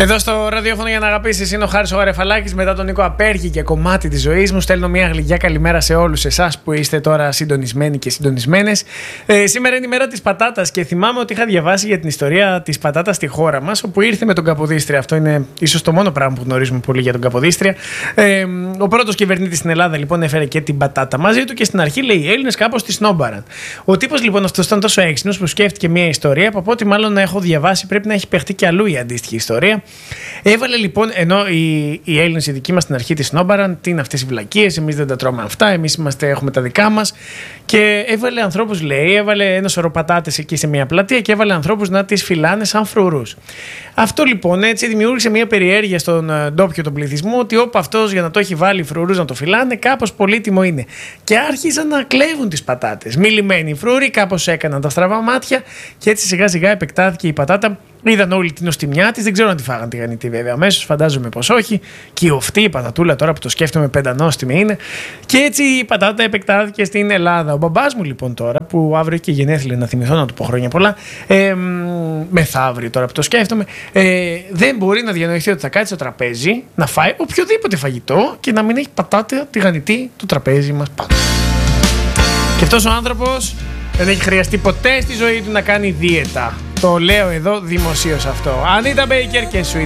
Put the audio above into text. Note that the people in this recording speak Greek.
Εδώ στο ραδιόφωνο για να αγαπήσεις είναι ο Χάρης ο Γαρεφαλάκης. Μετά τον Νίκο Απέργη και κομμάτι της ζωής μου, στέλνω μια γλυκιά καλημέρα σε όλους εσάς που είστε τώρα συντονισμένοι και συντονισμένες. Σήμερα είναι η μέρα της πατάτας και θυμάμαι ότι είχα διαβάσει για την ιστορία της πατάτας στη χώρα μας, όπου ήρθε με τον Καποδίστρια. Αυτό είναι ίσως το μόνο πράγμα που γνωρίζουμε πολύ για τον Καποδίστρια. Ο πρώτος κυβερνήτης στην Ελλάδα λοιπόν έφερε και την πατάτα μαζί του και στην αρχή λέει οι Έλληνες κάπως τη σνόμπαραν. Ο τύπος λοιπόν αυτός ήταν τόσο έξυπνος που σκέφτηκε μια ιστορία που από ό,τι μάλλον έχω διαβάσει πρέπει να έχει παιχτεί και αλλού η αντίστοιχη ιστορία. Έβαλε λοιπόν, ενώ οι Έλληνες οι δικοί μας στην αρχή τη σνόμπαραν, τι είναι αυτές οι βλακίες, εμείς δεν τα τρώμε αυτά, εμείς έχουμε τα δικά μας. Και έβαλε ανθρώπους, λέει, έβαλε ένα σωρό πατάτες εκεί σε μια πλατεία και έβαλε ανθρώπους να τις φυλάνε σαν φρουρούς. Αυτό λοιπόν έτσι δημιούργησε μια περιέργεια στον ντόπιο τον πληθυσμό ότι όπου αυτός για να το έχει βάλει φρουρούς να το φυλάνε, κάπως πολύτιμο είναι. Και άρχισαν να κλέβουν τις πατάτες. Μη λυμμένοι φρούροι, κάπως έκαναν τα στραβά μάτια και έτσι σιγά σιγά επεκτάθηκε η πατάτα. Είδαν όλοι την οστιμιά της, δεν ξέρω αν τη φάγαν τη γανιτή βέβαια αμέσως, φαντάζομαι πως όχι. Και η οφτή, η πατατούλα τώρα που το σκέφτομαι πεντανόστιμη είναι. Και έτσι η πατάτα επεκτάθηκε στην Ελλάδα. Ο μπαμπάς μου λοιπόν τώρα, που αύριο έχει και γενέθλια, να θυμηθώ να του πω χρόνια πολλά, μεθαύριο τώρα που το σκέφτομαι, δεν μπορεί να διανοηθεί ότι θα κάτσει στο τραπέζι να φάει οποιοδήποτε φαγητό και να μην έχει πατάτα τη γανιτή του τραπέζι μας πάνω. Και αυτός ο άνθρωπος δεν έχει χρειαστεί ποτέ στη ζωή του να κάνει δίαιτα. Το λέω εδώ δημοσίως αυτό. Ανίτα Μπέικερ και Sweet